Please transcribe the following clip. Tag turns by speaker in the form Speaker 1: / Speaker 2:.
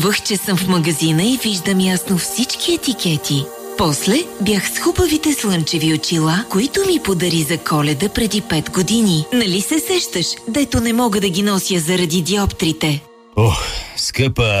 Speaker 1: Върх, че съм в магазина и виждам ясно всички етикети. После бях с хубавите слънчеви очила, които ми подари за Коледа преди 5 години. Нали се сещаш, дето не мога да ги нося заради диоптрите?
Speaker 2: Ох, скъпа